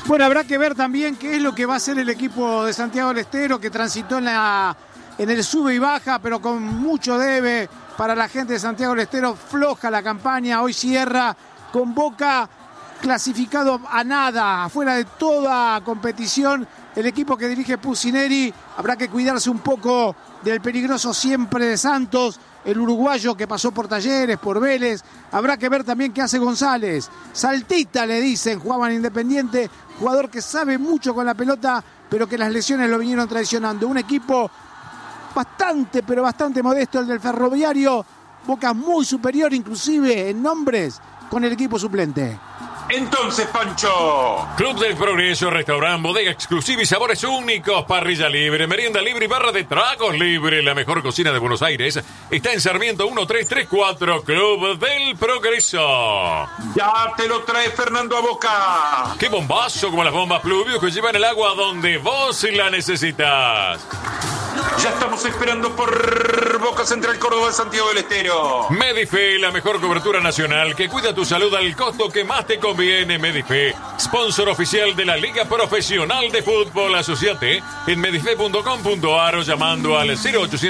Bueno, habrá que ver también qué es lo que va a hacer el equipo de Santiago del Estero, que transitó en el sube y baja, pero con mucho debe para la gente de Santiago del Estero. Floja la campaña, hoy cierra con Boca clasificado a nada, afuera de toda competición. El equipo que dirige Pusineri, habrá que cuidarse un poco del peligroso siempre de Santos, el uruguayo que pasó por Talleres, por Vélez. Habrá que ver también qué hace González. Saltita le dicen, jugaba en Independiente, jugador que sabe mucho con la pelota, pero que las lesiones lo vinieron traicionando. Un equipo bastante, pero bastante modesto, el del Ferroviario. Boca muy superior, inclusive en nombres, con el equipo suplente. Entonces, Pancho. Club del Progreso, restaurante, bodega exclusiva y sabores únicos, parrilla libre, merienda libre y barra de tragos libre. La mejor cocina de Buenos Aires está en Sarmiento 1334, Club del Progreso. Ya te lo trae Fernando a Boca. ¡Qué bombazo como las bombas Pluvius que llevan el agua donde vos la necesitas! Ya estamos esperando por Boca Central Córdoba de Santiago del Estero. Medife, la mejor cobertura nacional que cuida tu salud al costo que más te conviene. Medife, sponsor oficial de la Liga Profesional de Fútbol. Asociate en medife.com.ar o llamando al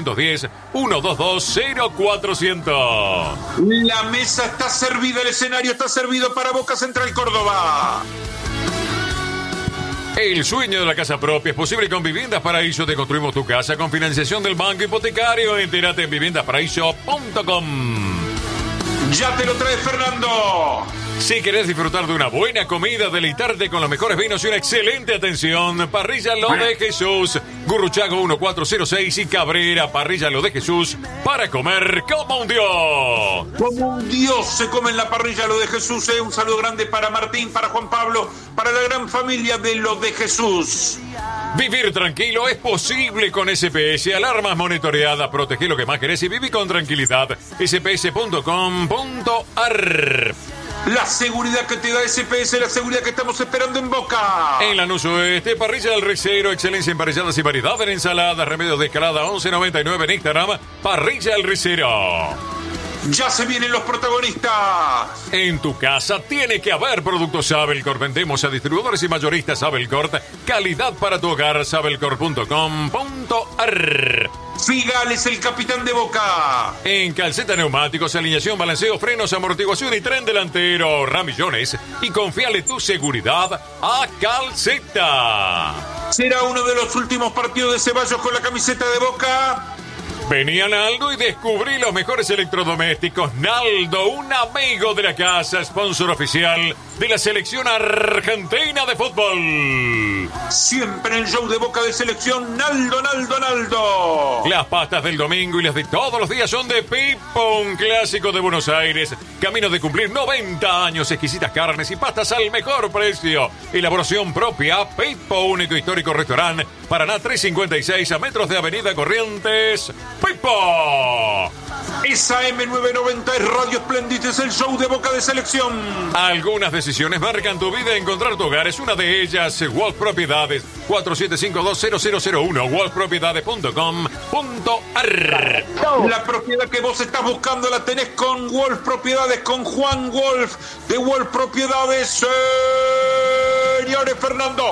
0810-122-0400. La mesa está servida, el escenario está servido para Boca Central Córdoba. El sueño de la casa propia es posible con Viviendas Paraíso. Te construimos tu casa con financiación del Banco Hipotecario. Entérate en viviendasparaíso.com. Ya te lo trae Fernando. Si querés disfrutar de una buena comida, deleitarte con los mejores vinos y una excelente atención, Parrilla Lo de Jesús, Gurruchago 1406 y Cabrera, Parrilla Lo de Jesús, para comer como un dios. Como un dios se come en la Parrilla Lo de Jesús. Un saludo grande para Martín, para Juan Pablo, para la gran familia de Lo de Jesús. Vivir tranquilo es posible con SPS. Alarmas monitoreadas, protege lo que más querés y viví con tranquilidad. sps.com.ar. La seguridad que te da SPS, la seguridad que estamos esperando en Boca. En Lanús Oeste, Parrilla del Recero, excelencia en parrilladas y variedad en ensaladas, remedios de escalada 11.99 en Instagram, Parrilla del Recero. Ya se vienen los protagonistas. En tu casa tiene que haber productos Sabelcorp. Vendemos a distribuidores y mayoristas Sabelcorp. Calidad para tu hogar, sabelcorp.com.ar. Figal es el capitán de Boca. En calceta, neumáticos, alineación, balanceo, frenos, amortiguación y tren delantero. Ramillones. Y confiale tu seguridad a Calceta. ¿Será uno de los últimos partidos de Ceballos con la camiseta de Boca? Vení a Naldo y descubrí los mejores electrodomésticos. Naldo, un amigo de la casa, sponsor oficial de la selección argentina de fútbol. Siempre en el show de Boca de selección, Naldo, Naldo, Naldo. Las pastas del domingo y las de todos los días son de Pipo, un clásico de Buenos Aires. Camino de cumplir 90 años, exquisitas carnes y pastas al mejor precio. Elaboración propia, Pipo, único histórico restaurante. Paraná 356 a metros de Avenida Corrientes. ¡Pipo! Esa M990 es Radio Splendid, es el show de Boca de selección. Algunas decisiones marcan tu vida. Encontrar tu hogar es una de ellas. Wolf Propiedades, 47520001, wolfpropiedades.com.ar. La propiedad que vos estás buscando la tenés con Wolf Propiedades, con Juan Wolf de Wolf Propiedades. Señores, Fernando,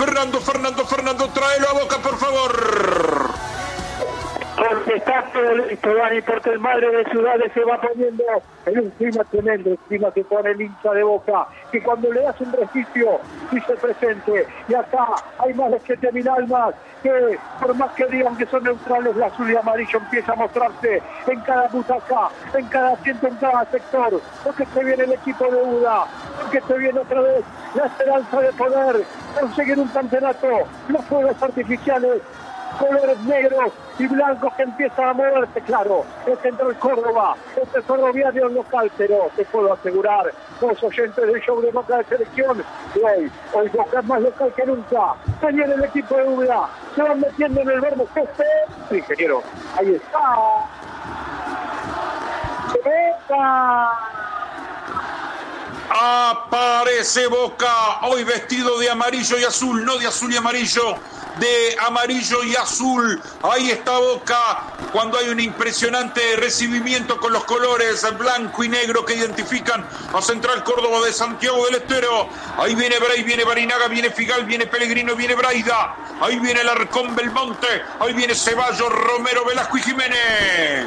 tráelo a Boca, por favor. Porque está todo listo, Dani, porque el Madre de Ciudades se va poniendo en un clima tremendo, el clima que pone el hincha de Boca, que cuando le das un resquicio dice presente, y acá hay más de 7.000 almas que, por más que digan que son neutrales, la azul y amarillo empieza a mostrarse en cada butaca, en cada asiento, en cada sector, porque se viene el equipo de Buda, porque se viene otra vez la esperanza de poder conseguir un campeonato, los fuegos artificiales, colores negros y blancos que empiezan a moverse, claro, es Central Córdoba, este Ferroviario local, pero te puedo asegurar, los oyentes del show de Boca de selección, hoy Boca es más local que nunca, se viene el equipo de UBA, se van metiendo en el verbo jefe, sí, ingeniero, ahí está, Boca. Aparece Boca, hoy vestido de amarillo y azul, no de azul y amarillo, de amarillo y azul. Ahí está Boca, cuando hay un impresionante recibimiento con los colores blanco y negro que identifican a Central Córdoba de Santiago del Estero. Ahí viene Bray, viene Barinaga, viene Figal, viene Pellegrino, viene Braida. Ahí viene el Arcón Belmonte, ahí viene Ceballos, Romero, Velasco y Jiménez.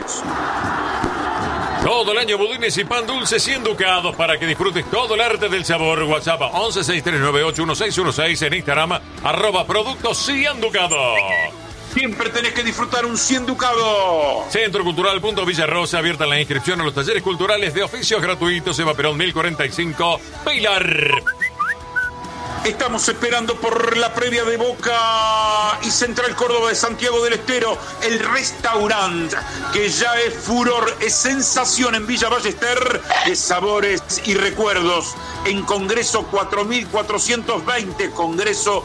Todo el año budines y pan dulce 100 ducados para que disfrutes todo el arte del sabor. WhatsApp 1163981616, en Instagram @productos 100 ducados. Siempre tenés que disfrutar un 100 ducados. Centro Cultural Punto Villarrosa, abierta la inscripción a los talleres culturales de oficios gratuitos. Eva Perón 1045, Pilar. Estamos esperando por la previa de Boca y Central Córdoba de Santiago del Estero. El restaurante que ya es furor, es sensación en Villa Ballester, es sabores y recuerdos. En Congreso 4420, Congreso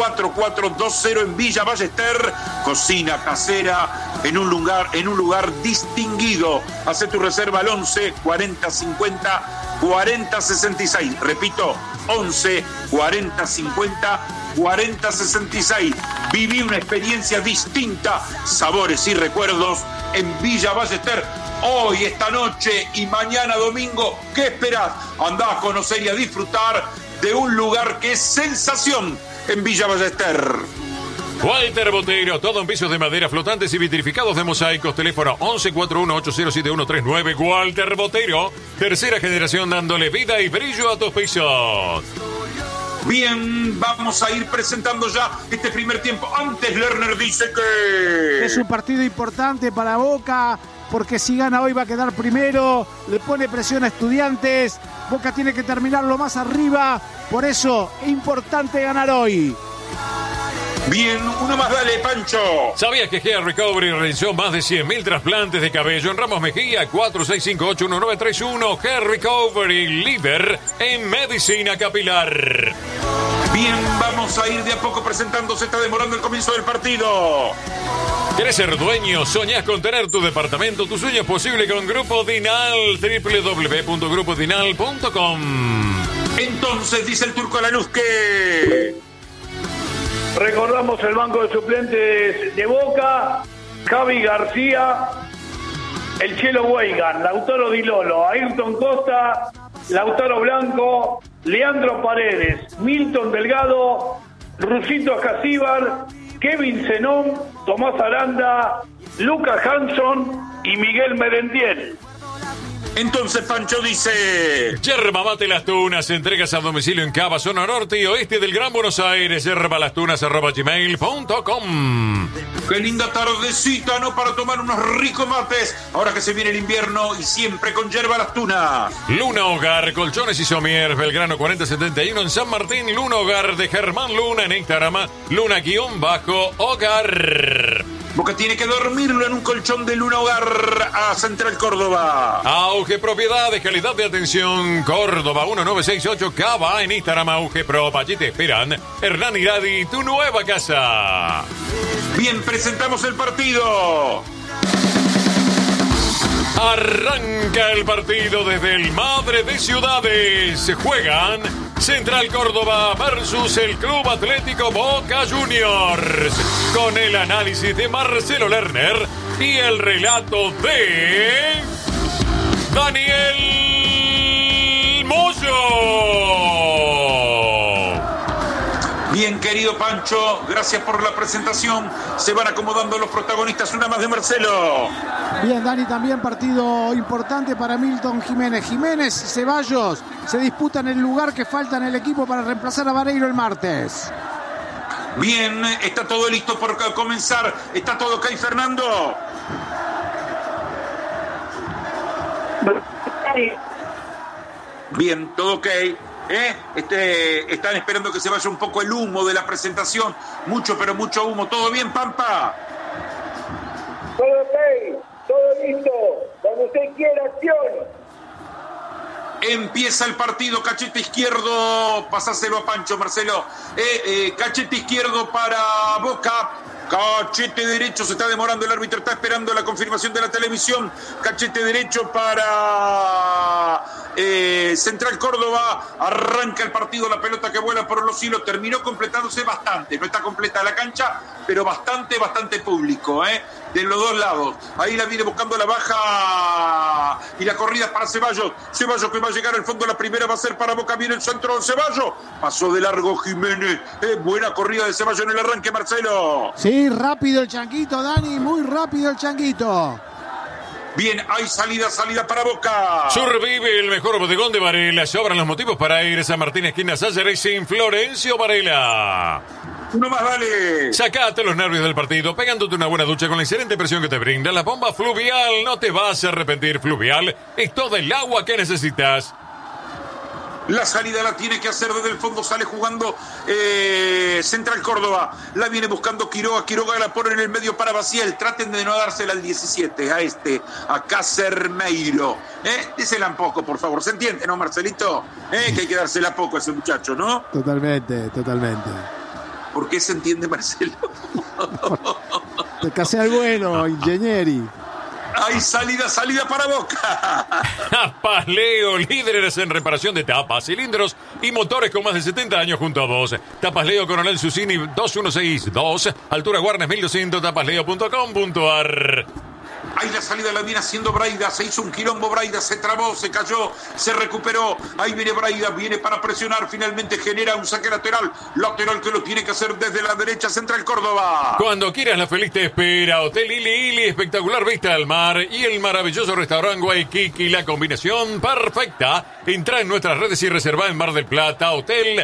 4420 en Villa Ballester. Cocina casera en un lugar distinguido. Hace tu reserva al 11 40 50 40 66. Repito, 11 40 50 40 66. Viví una experiencia distinta, sabores y recuerdos en Villa Ballester. Hoy, esta noche y mañana domingo, ¿qué esperás? Andá a conocer y a disfrutar de un lugar que es sensación en Villa Ballester. Walter Botero, todo en pisos de madera flotantes y vitrificados de mosaicos. Teléfono 1141-807139. Walter Botero, tercera generación dándole vida y brillo a tus pisos. Bien, vamos a ir presentando ya este primer tiempo. Antes Lerner dice que es un partido importante para Boca, porque si gana hoy va a quedar primero, le pone presión a Estudiantes. Boca tiene que terminarlo más arriba, por eso es importante ganar hoy. Bien, uno más, dale, Pancho. ¿Sabías que Hair Recovery realizó más de 100.000 trasplantes de cabello en Ramos Mejía? 46581931. Hair Recovery, líder en medicina capilar. Bien, vamos a ir de a poco presentando. Se está demorando el comienzo del partido. ¿Querés ser dueño? ¿Soñás con tener tu departamento? Tu sueño es posible con Grupo Dinal. www.grupodinal.com. Entonces, dice el Turco Lanús que... Recordamos el banco de suplentes de Boca: Javi García, el Chelo Weigan, Lautaro Di Lolo, Ayrton Costa, Lautaro Blanco, Leandro Paredes, Milton Delgado, Rusito Ascasíbar, Kevin Zenón, Tomás Aranda, Lucas Hanson y Miguel Merendiel. Entonces Pancho dice... Yerba Mate Las Tunas, entregas a domicilio en Cava, zona norte y oeste del Gran Buenos Aires. yerbalastunas@gmail.com. Qué linda tardecita, ¿no? Para tomar unos ricos mates. Ahora que se viene el invierno y siempre con Yerba Las Tunas. Luna Hogar, colchones y somiers, Belgrano 4071 en San Martín. Luna Hogar de Germán Luna en Instagram, Luna_Hogar. Boca tiene que dormirlo en un colchón de Luna Hogar a Central Córdoba. Auge Propiedades, calidad de atención, Córdoba 1968 Cava en Instagram, Auge Prop. Allí te esperan Hernán Iradi, tu nueva casa. Bien, presentamos el partido. Arranca el partido desde el Madre de Ciudades. Se juegan Central Córdoba versus el Club Atlético Boca Juniors. Con el análisis de Marcelo Lerner y el relato de Daniel Moyo. Bien, querido Pancho, gracias por la presentación. Se van acomodando los protagonistas, una más de Marcelo. Bien, Dani, también partido importante para Milton Jiménez. Jiménez y Ceballos se disputan el lugar que falta en el equipo para reemplazar a Vareiro el martes. Bien, está todo listo por comenzar. ¿Está todo ok, Fernando? Bien, todo ok. Están esperando que se vaya un poco el humo de la presentación. Mucho, pero mucho humo. ¿Todo bien, Pampa? Todo ok, todo listo. Cuando usted quiera, acción. Empieza el partido, cachete izquierdo, pasáselo a Pancho, Marcelo. Cachete izquierdo para Boca. Cachete derecho, se está demorando el árbitro, está esperando la confirmación de la televisión. Cachete derecho para Central Córdoba. Arranca el partido, la pelota que vuela por los hilos. Terminó completándose bastante. No está completa la cancha, pero bastante público, de los dos lados. Ahí la viene buscando la baja y la corrida para Ceballos. Ceballos que va a llegar al fondo, la primera va a ser para Boca. Viene el centro de Ceballos. Pasó de largo Jiménez. Buena corrida de Ceballos en el arranque, Marcelo. Sí, rápido el changuito, Dani, muy rápido el changuito. Bien, hay salida para Boca. Survive el mejor bodegón de Varela. Sobran los motivos para ir a San Martín, esquina Salle Racing, Florencio Varela. Uno más, dale. Sacate los nervios del partido pegándote una buena ducha con la excelente presión que te brinda la bomba Fluvial. No te vas a arrepentir. Fluvial es todo el agua que necesitas. La salida la tiene que hacer desde el fondo, sale jugando Central Córdoba. La viene buscando Quiroga. Quiroga la pone en el medio para Baciel. Traten de no dársela al 17, a Casermeiro. Désela un poco, por favor. ¿Se entiende, no, Marcelito? Que hay que dársela poco a ese muchacho, ¿no? Totalmente. ¿Por qué se entiende, Marcelo? Te casé al bueno, Ingenieri. Hay salida para Boca. Tapas Leo, líderes en reparación de tapas, cilindros y motores con más de 70 años junto a vos. Tapas Leo, Coronel Susini 2162, altura Guarnes 1200, tapasleo.com.ar. Ahí la salida la viene haciendo Braida. Se hizo un quilombo Braida, se trabó, se cayó, se recuperó. Ahí viene Braida, viene para presionar. Finalmente genera un saque lateral. Lateral que lo tiene que hacer desde la derecha, Central Córdoba. Cuando quieras, la feliz te espera. Hotel Ili, espectacular vista al mar y el maravilloso restaurante Waikiki. La combinación perfecta. Entra en nuestras redes y reserva en Mar del Plata. Hotel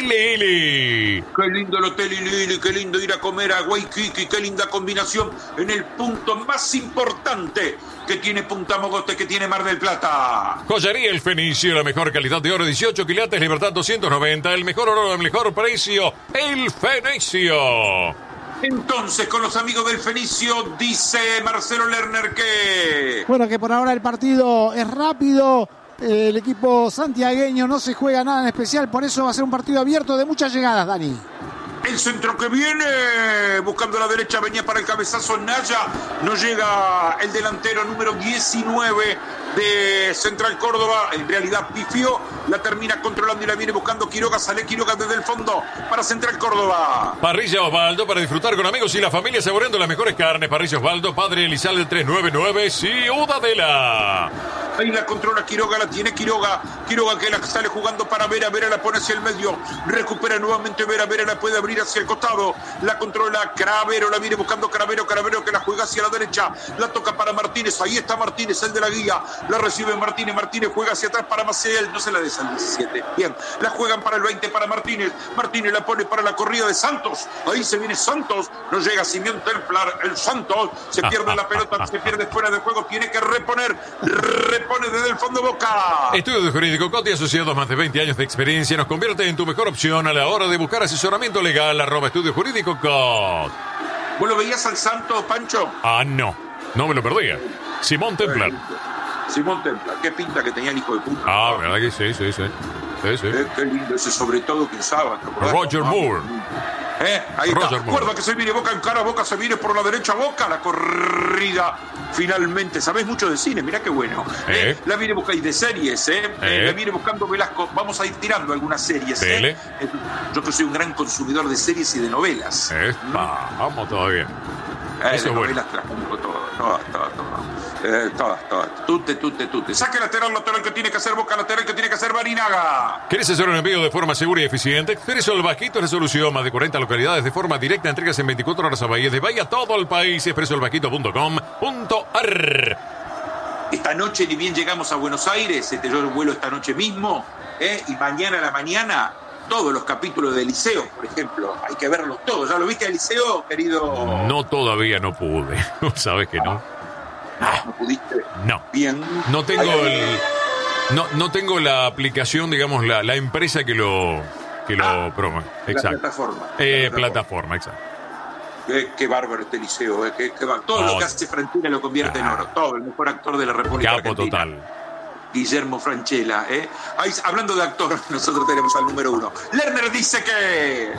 Ili. Qué lindo el Hotel Ili, qué lindo ir a comer a Waikiki. Qué linda combinación en el punto más importante que tiene Punta Mogote, que tiene Mar del Plata. Joyería El Fenicio, la mejor calidad de oro, 18 quilates, Libertad 290, el mejor oro, el mejor precio, El Fenicio. Entonces, con los amigos del Fenicio, dice Marcelo Lerner que... Bueno, que por ahora el partido es rápido. El equipo santiagueño no se juega nada en especial, por eso va a ser un partido abierto de muchas llegadas, Dani. El centro que viene, buscando la derecha, venía para el cabezazo Naya. No llega el delantero número 19 de Central Córdoba. En realidad pifió, la termina controlando y la viene buscando Quiroga. Sale Quiroga desde el fondo para Central Córdoba. Parrilla Osvaldo para disfrutar con amigos y la familia saboreando las mejores carnes. Parrilla Osvaldo, Padre Elizalde 399, Ciudadela. Ahí la controla Quiroga, la tiene Quiroga. Quiroga que la sale jugando para Vera. Vera la pone hacia el medio. Recupera nuevamente Vera. Vera la puede abrir hacia el costado. La controla Cravero. La viene buscando Cravero. Cravero que la juega hacia la derecha. La toca para Martínez. Ahí está Martínez, el de la guía. La recibe Martínez. Martínez juega hacia atrás para Maciel. No se la des al 17. Bien. La juegan para el 20 para Martínez. Martínez la pone para la corrida de Santos. Ahí se viene Santos. No llega Simeón Templar. El Santos. Se pierde la pelota. Se pierde fuera de juego. Tiene que reponer. Repone desde el fondo Boca. Estudio de Jurídico Coti, asociados más de 20 años de experiencia, nos convierte en tu mejor opción a la hora de buscar asesoramiento legal. @Estudio Jurídico Cot. ¿Vos lo veías al Santo, Pancho? No me lo perdía. Simón Templar. Simón Templar, qué pinta que tenía el hijo de puta. Verdad que sí. Qué lindo ese, sobre todo que usaba. Roger Moore. Ahí está. Roger Moore. Recuerda que se viene Boca en cara, Boca se viene por la derecha, Boca, la corrida finalmente. Sabés mucho de cine, mirá qué bueno. La viene buscando y de series, la viene buscando Velasco. Vamos a ir tirando algunas series. Yo que soy un gran consumidor de series y de novelas. Vamos todavía. Eso es novelas bueno. Todas. Tute. Saque lateral que tiene que hacer Boca, lateral que tiene que hacer Barinaga. ¿Querés hacer un envío de forma segura y eficiente? Expreso El Vasquito es la solución. Más de 40 localidades de forma directa. Entregas en 24 horas a Bahía de Bahía, todo el país. expresoelvasquito.com.ar. Esta noche ni bien llegamos a Buenos Aires. Yo vuelo esta noche mismo. Y mañana a la mañana todos los capítulos de Liceo, por ejemplo. Hay que verlos todos. ¿Ya lo viste a Liceo, querido? No, todavía no pude. ¿Sabes que no? ¿No pudiste? No. Bien. No tengo no tengo la aplicación, digamos, la empresa que lo promueve. Exacto. La plataforma, exacto. Qué bárbaro este Liceo. Todo lo que hace Frantina lo convierte en oro. Todo, el mejor actor de la República Capo Argentina. total. Guillermo Francella. Hablando de actor, nosotros tenemos al número 1. Lerner dice que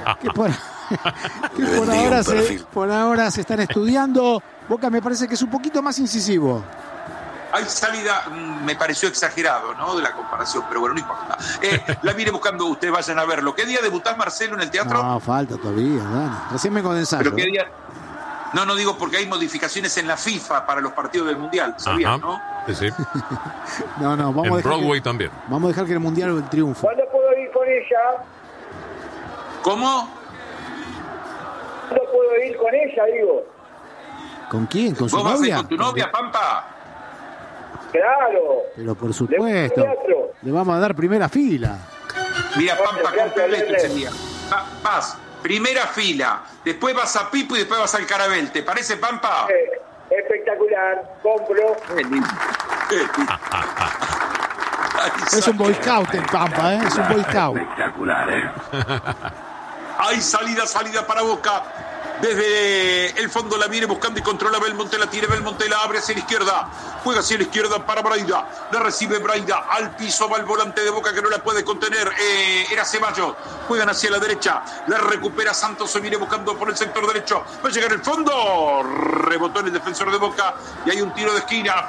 por ahora se están estudiando. Boca me parece que es un poquito más incisivo. Hay salida, me pareció exagerado, ¿no? De la comparación, pero bueno, no importa. La viene buscando, ustedes vayan a verlo. ¿Qué día debutás, Marcelo, en el teatro? No, falta todavía, Dani. Recién vengo de ensayo. ¿Pero qué día? No digo porque hay modificaciones en la FIFA para los partidos del Mundial, ¿sabías, no? Sí. No, vamos a dejar Broadway también. Vamos a dejar que el Mundial triunfe. ¿Cuándo puedo ir con ella? ¿Cómo? ¿Cuándo puedo ir con ella, digo? ¿Con quién? ¿Con su ¿Vos vas a ir novia? con tu novia, Pampa? Claro. Pero por supuesto. Le vamos a dar primera fila. Mira, Pampa, completo ese día. Vas, primera fila, después vas a Pipo y después vas al Carabel. ¿Te parece, Pampa? Espectacular. Compro. Es un Boy Scout en Pampa, Es un Boy Scout. Espectacular, Hay salida para Boca. Desde el fondo la viene buscando y controla Belmonte, la tiene Belmonte, la abre hacia la izquierda, juega hacia la izquierda para Braida, la recibe Braida, al piso va el volante de Boca que no la puede contener, era Ceballos, juegan hacia la derecha, la recupera Santos, se viene buscando por el sector derecho, va a llegar el fondo, rebotó en el defensor de Boca y hay un tiro de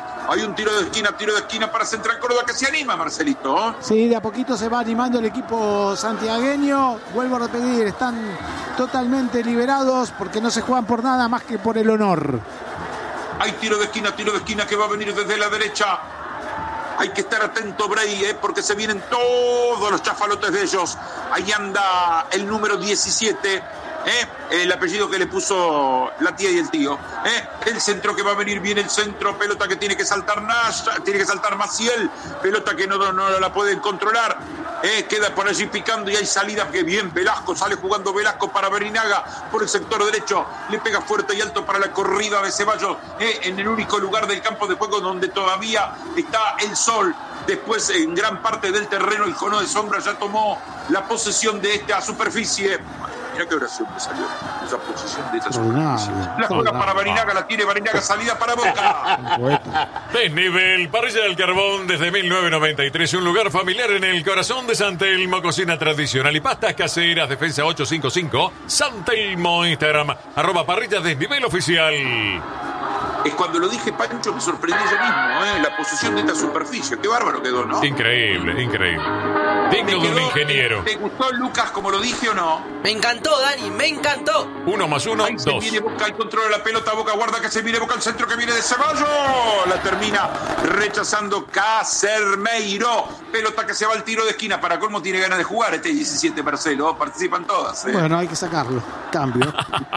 esquina para Central Córdoba que se anima, Marcelito. Sí, de a poquito se va animando el equipo santiagueño, vuelvo a repetir, están totalmente liberados porque no se juegan por nada más que por el honor. Hay tiro de esquina que va a venir desde la derecha. Hay que estar atento, Bray, porque se vienen todos los chafalotes de ellos. Ahí anda el número 17, el apellido que le puso la tía y el tío. El centro que va a venir, viene el centro, pelota que tiene que saltar Nash, tiene que saltar Maciel, pelota que no la pueden controlar. Queda por allí picando y hay salida que bien Velasco, sale jugando Velasco para Berinaga por el sector derecho, le pega fuerte y alto para la corrida de Ceballos, en el único lugar del campo de juego donde todavía está el sol. Después en gran parte del terreno el cono de sombra ya tomó la posesión de esta superficie. Mira qué oración me salió esa posición de esta superficie. La juega para Barinaga, la tiene Barinaga, salida para Boca. Desnivel, parrilla del carbón desde 1993, un lugar familiar en el corazón de San Telmo, cocina tradicional y pastas caseras, defensa 855, San Telmo, Instagram, @parrilla desnivel oficial. Es cuando lo dije, Pancho, me sorprendí yo mismo, la posición de esta superficie. Qué bárbaro quedó, ¿no? Increíble. Digno de un ingeniero. ¿Te gustó, Lucas, como lo dije o no? Me encantó, Dani, me encantó. 1 más 1, 2. Se viene Boca, el control de la pelota, Boca guarda que se viene Boca al centro que viene de Ceballos. La termina rechazando Casermeiro. Pelota que se va al tiro de esquina. Para colmo tiene ganas de jugar este 17, Marcelo. Participan todas. Bueno, hay que sacarlo. Cambio.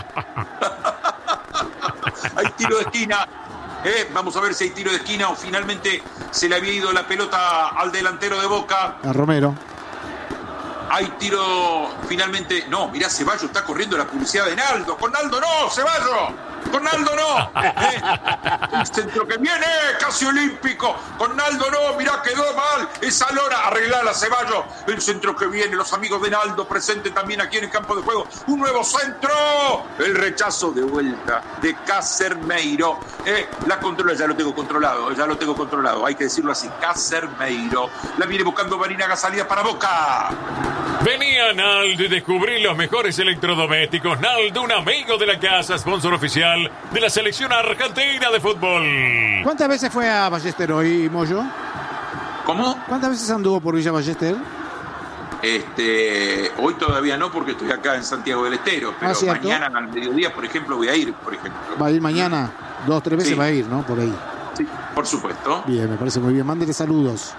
Hay tiro de esquina. Vamos a ver si hay tiro de esquina o finalmente se le había ido la pelota al delantero de Boca. A Romero. Hay tiro finalmente. No, mirá, Ceballos está corriendo la publicidad de Naldo. Con Naldo no, Ceballos. Con Naldo no. El centro que viene, casi olímpico. Con Naldo no, mirá, quedó mal. Esa lora, arreglala, Ceballos. El centro que viene, los amigos de Naldo presente también aquí en el campo de juego. Un nuevo centro. El rechazo de vuelta de Casermeiro. La controla, ya lo tengo controlado. Hay que decirlo así, Casermeiro. La viene buscando Barinaga, salida para Boca. Venía Naldo y descubrí los mejores electrodomésticos. Naldo, un amigo de la casa, sponsor oficial de la selección argentina de fútbol. ¿Cuántas veces fue a Ballester hoy, Moyo? ¿Cómo? ¿Cuántas veces anduvo por Villa Ballester? Hoy todavía no, porque estoy acá en Santiago del Estero. Pero mañana al mediodía, por ejemplo, voy a ir. ¿Va a ir mañana? 2 o 3 veces sí. Va a ir, ¿no? Por ahí. Sí, por supuesto. Bien, me parece muy bien. Mándele saludos.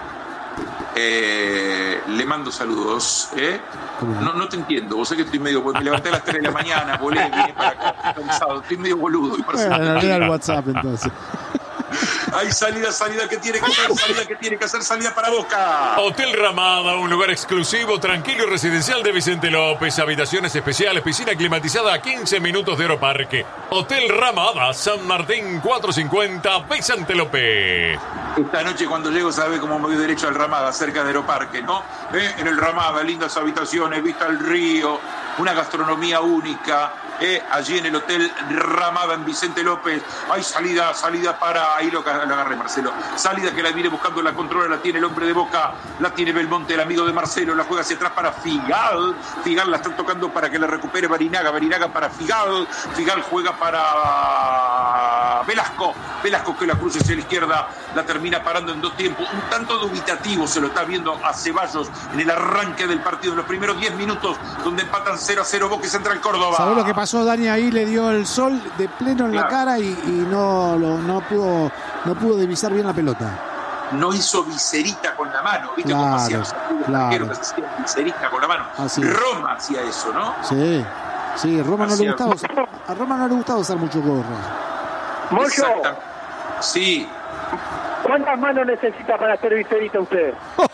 Le mando saludos. No te entiendo. Vos sabés que estoy medio. Me levanté a las 3 de la mañana, volé, vine para acá, cansado. Estoy medio boludo. Bueno, lea el WhatsApp entonces. Hay salida que tiene que hacer, salida para Boca. Hotel Ramada, un lugar exclusivo, tranquilo y residencial de Vicente López. Habitaciones especiales, piscina climatizada a 15 minutos de Aeroparque. Hotel Ramada, San Martín 450, Vicente López. Esta noche cuando llego, sabe cómo me voy derecho al Ramada, cerca de Aeroparque, ¿no? En el Ramada, lindas habitaciones, vista al río, una gastronomía única. allí en el Hotel Ramada en Vicente López. Hay salida para, ahí lo agarré Marcelo, salida que la viene buscando, la controla, la tiene el hombre de Boca, la tiene Belmonte, el amigo de Marcelo, la juega hacia atrás para Figal la están tocando para que la recupere Barinaga para Figal juega para Velasco que la cruza hacia la izquierda, la termina parando en 2 tiempos, un tanto dubitativo se lo está viendo a Ceballos en el arranque del partido, en los primeros 10 minutos, donde empatan 0-0 Boca y Central Córdoba. ¿Sabés lo que pasó, Dani? Ahí le dio el sol de pleno en la cara y no pudo divisar bien la pelota. No hizo viserita con la mano, ¿viste cómo hacía los arqueros que hacían viserita con la mano? Roma hacía eso, ¿no? Sí, a Roma no le gustaba usar mucho gorra. Mocho. Sí. ¿Cuántas manos necesita para hacer viserita usted?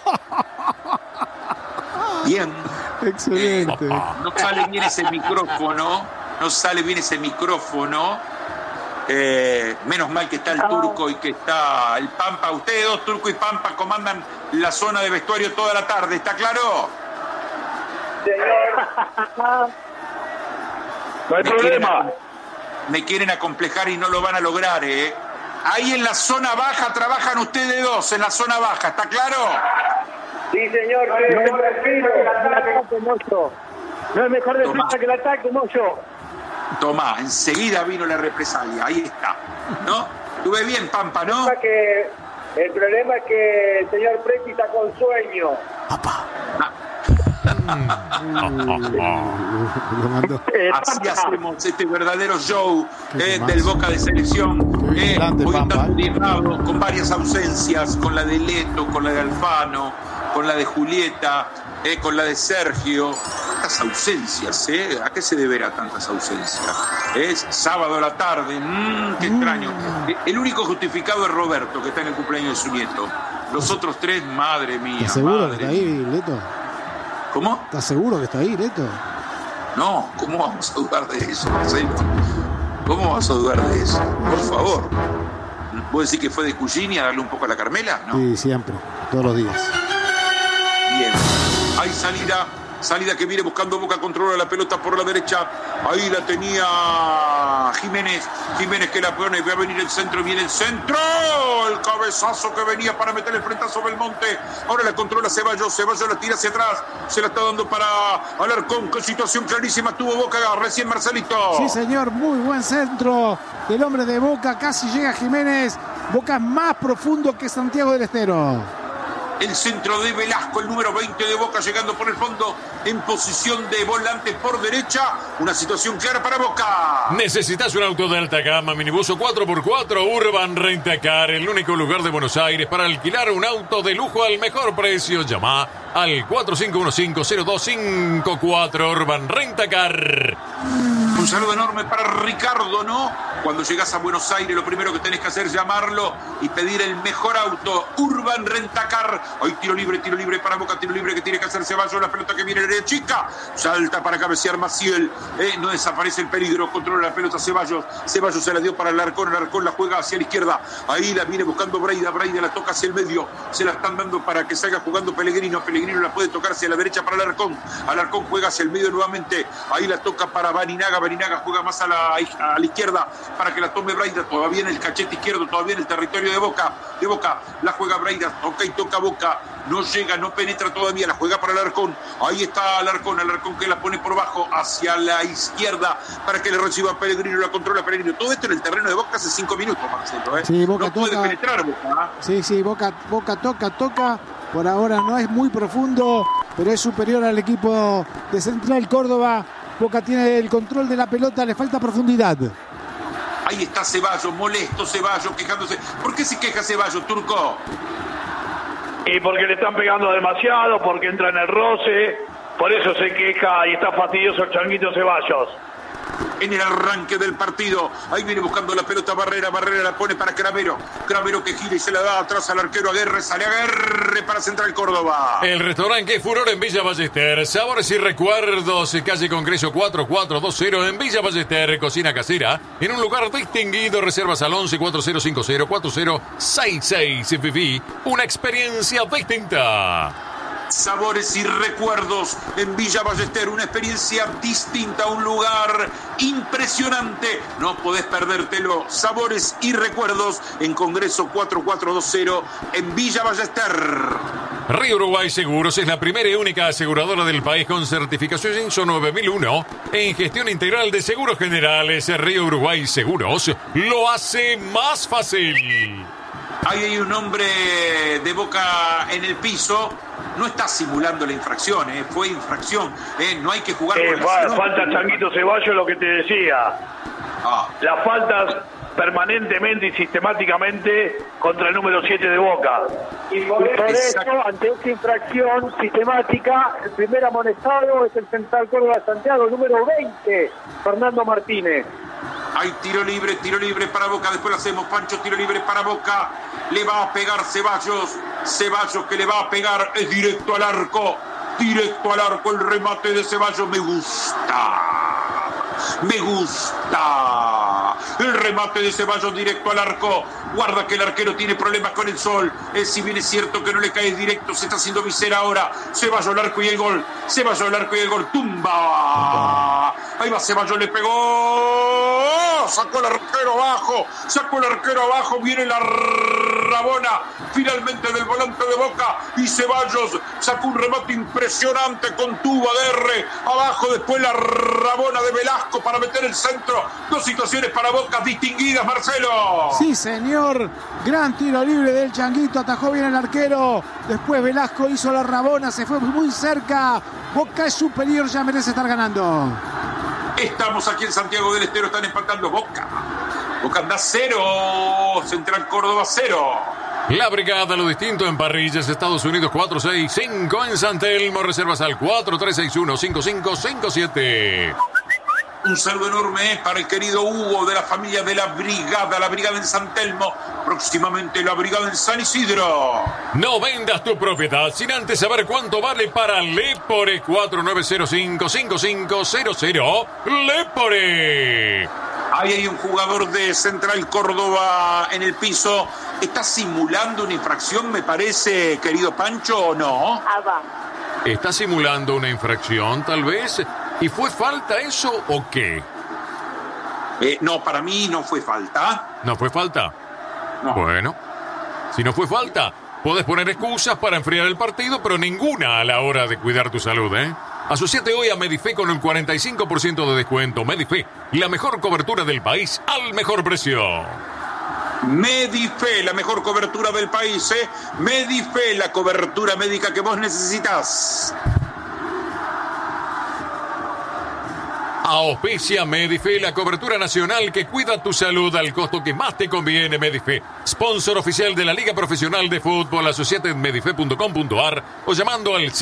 Bien. Excelente. No sale bien ese micrófono. Menos mal que está el Turco y que está el Pampa. Ustedes dos, Turco y Pampa, comandan la zona de vestuario toda la tarde, ¿está claro? Señor. No hay problema. Me quieren acomplejar y no lo van a lograr, ¿eh? Ahí en la zona baja trabajan ustedes dos, en la zona baja, ¿está claro? Sí, señor. No es mejor defensa que el ataque, Mocho. Tomá, enseguida vino la represalia, ahí está, ¿no? Tuve bien, Pampa, ¿no? El problema es que el señor Presti está con sueño. Papá. Así hacemos este verdadero show del Boca de Selección. Hoy estamos dignados con varias ausencias, con la de Leto, con la de Alfano, con la de Julieta, con la de Sergio. Tantas ausencias, ¿a qué se deberá tantas ausencias? Es sábado a la tarde, qué extraño. El único justificado es Roberto, que está en el cumpleaños de su nieto. Los otros 3, madre mía. ¿Estás seguro que está ahí, Leto? ¿Cómo? ¿Estás seguro que está ahí, Leto? No, ¿cómo vamos a dudar de eso, Marcelo? ¿Cómo vamos a dudar de eso? Por favor. ¿Vos decís que fue de Cugini a darle un poco a la Carmela? No. Sí, siempre, todos los días. Bien. Hay salida que viene buscando Boca, controla la pelota por la derecha. Ahí la tenía Jiménez que la pone, va a venir el centro, viene el centro, el cabezazo que venía para meter el frentazo Belmonte. Ahora la controla Ceballos la tira hacia atrás, se la está dando para Alarcón. Qué situación clarísima tuvo Boca recién, Marcelito. Sí, señor, muy buen centro del hombre de Boca, casi llega Jiménez. Boca es más profundo que Santiago del Estero. El centro de Velasco, el número 20 de Boca, llegando por el fondo en posición de volante por derecha. Una situación clara para Boca. ¿Necesitas un auto de alta gama, minibús o 4x4? Urban Rent-A-Car, el único lugar de Buenos Aires para alquilar un auto de lujo al mejor precio. Llama al 4515-0254 Urban Rent-A-Car. Un saludo enorme para Ricardo, ¿no? Cuando llegas a Buenos Aires, lo primero que tenés que hacer es llamarlo y pedir el mejor auto. Urban Rent-A-Car. Hoy tiro libre para Boca, tiro libre que tiene que hacer Ceballos, la pelota que viene de chica, salta para cabecear Maciel, no desaparece el peligro, controla la pelota Ceballos se la dio para Alarcón la juega hacia la izquierda, ahí la viene buscando Breida la toca hacia el medio, se la están dando para que salga jugando Pellegrino la puede tocar hacia la derecha para Alarcón juega hacia el medio nuevamente, ahí la toca para Barinaga juega más a la izquierda para que la tome Breida, todavía en el cachete izquierdo, todavía en el territorio de Boca, la juega Breida, toca y toca Boca, no llega, no penetra todavía, la juega para Alarcón, ahí está Alarcón que la pone por bajo hacia la izquierda para que le reciba Pellegrino, la controla Pellegrino, todo esto en el terreno de Boca hace 5 minutos, Marcelo, Sí, Boca no puede penetrar Boca. Sí, Boca toca, por ahora no es muy profundo, pero es superior al equipo de Central Córdoba. Boca tiene el control de la pelota, le falta profundidad. Ahí está Ceballos, molesto Ceballos, quejándose. ¿Por qué se queja Ceballos, Turco? Y porque le están pegando demasiado, porque entra en el roce, por eso se queja y está fastidioso el Changuito Ceballos. En el arranque del partido, ahí viene buscando la pelota Barrera la pone para Cravero que gira y se la da atrás al arquero Aguerre, sale Aguerre para Central Córdoba. El restaurante Furor en Villa Ballester, sabores y recuerdos, calle Congreso 4420 en Villa Ballester, cocina casera, en un lugar distinguido, reservas al 11-4050-4066, viví una experiencia distinta. Sabores y recuerdos en Villa Ballester, una experiencia distinta, un lugar impresionante, no podés perdértelo. Sabores y recuerdos en Congreso 4420 en Villa Ballester. Río Uruguay Seguros es la primera y única aseguradora del país con certificación INSO 9001 en gestión integral de seguros generales. Río Uruguay Seguros lo hace más fácil. Ahí hay un hombre de Boca en el piso. No está simulando la infracción, fue infracción. No hay que jugar con la falta Changuito Ceballos, lo que te decía. Las faltas permanentemente y sistemáticamente contra el número 7 de Boca. Y por eso, ante esta infracción sistemática, el primer amonestado es el Central Córdoba de Santiago, el número 20, Fernando Martínez. Hay tiro libre para Boca, después lo hacemos, Pancho, tiro libre para Boca, le va a pegar Ceballos que le va a pegar, es directo al arco, el remate de Ceballos, me gusta, el remate de Ceballos directo al arco, guarda que el arquero tiene problemas con el sol, si bien es cierto que no le cae directo, se está haciendo visera ahora, Ceballos al arco y el gol, tumba, ahí va Ceballos, le pegó, sacó el arquero abajo, viene la rabona finalmente del volante de Boca y Ceballos sacó un remate impresionante con tubo ADR abajo, después la rabona de Velasco para meter el centro, dos situaciones para Boca distinguidas, Marcelo. Sí, señor, gran tiro libre del Changuito, atajó bien el arquero, después Velasco hizo la rabona, se fue muy cerca, Boca es superior, ya merece estar ganando. Estamos aquí en Santiago del Estero, están empatando Boca anda 0, Central Córdoba 0. La Brigada, lo distinto en parrillas, Estados Unidos 465 en San Telmo, reservas al 4361-5557. Un saludo enorme para el querido Hugo de la familia de la Brigada en San Telmo, próximamente la Brigada en San Isidro. No vendas tu propiedad sin antes saber cuánto vale para Lepore. 4905-5500 Lepore. Ahí hay un jugador de Central Córdoba en el piso. ¿Está simulando una infracción, me parece, querido Pancho, o no? ¿Está simulando una infracción, tal vez? ¿Y fue falta eso o qué? No, para mí no fue falta. ¿No fue falta? No. Bueno, si no fue falta, podés poner excusas para enfriar el partido, pero ninguna a la hora de cuidar tu salud, ¿eh? Asociate hoy a Medife con un 45% de descuento. Medife, la mejor cobertura del país al mejor precio. Medife, la mejor cobertura del país, Medife, la cobertura médica que vos necesitas. Auspicia Medife, la cobertura nacional que cuida tu salud al costo que más te conviene. Medife, sponsor oficial de la Liga Profesional de Fútbol. Asociate en medife.com.ar o llamando al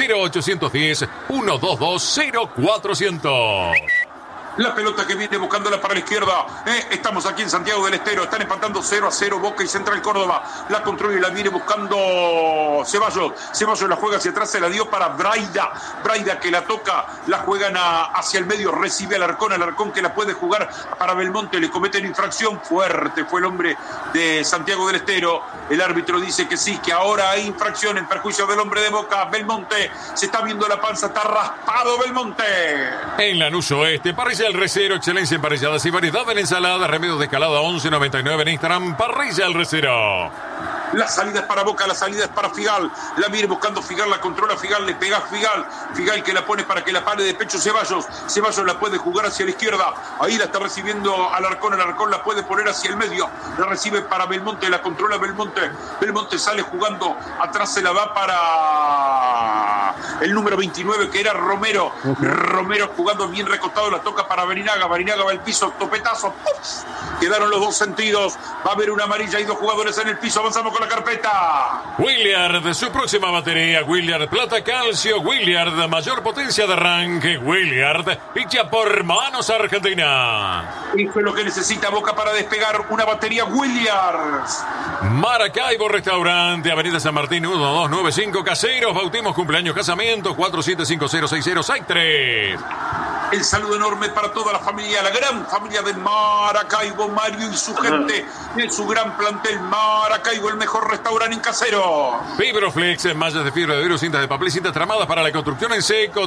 0810-122-0400. La pelota que viene buscándola para la izquierda. Estamos aquí en Santiago del Estero. Están empatando 0-0 Boca y Central Córdoba. La controla y la viene buscando Ceballos. Ceballos la juega hacia atrás, se la dio para Braida. Braida que la toca, la juegan hacia el medio. Recibe al Alarcón que la puede jugar para Belmonte. Le cometen infracción fuerte. Fue el hombre de Santiago del Estero. El árbitro dice que sí, que ahora hay infracción en perjuicio del hombre de Boca. Belmonte se está viendo la panza, está raspado Belmonte. En Lanús Oeste, Parrilla El Recero, excelencia en parrilladas y variedad en ensalada, remedios de escalada 11.99 en Instagram, Parrilla El Recero. La salida es para Boca, la salida es para Figal. La viene buscando Figal, la controla Figal, le pega Figal. Figal que la pone para que la pare de pecho Ceballos. Ceballos la puede jugar hacia la izquierda. Ahí la está recibiendo Alarcón. Alarcón la puede poner hacia el medio. La recibe para Belmonte, la controla Belmonte. Belmonte sale jugando. Atrás se la va para el número 29 que era Romero. Romero jugando bien recostado, la toca para Barinaga. Barinaga va al piso, topetazo. ¡Uf! Quedaron los dos sentidos. Va a haber una amarilla y dos jugadores en el piso. Avanzamos con la carpeta. Williard, su próxima batería. Williard Plata Calcio. Williard, mayor potencia de arranque. Williard, hecha por Manos Argentina. Eso es lo que necesita Boca para despegar, una batería Williards. Maracaibo Restaurante, Avenida San Martín 1295, caseros, bautismos, cumpleaños, casamientos, 47506063. El saludo enorme para toda la familia, la gran familia de Maracaibo, Mario y su gente, en su gran plantel Maracaibo, el mejor restaurante en Casero. Fibroflex, mallas de fibra de vidrio, cintas de papel y cintas tramadas para la construcción en seco,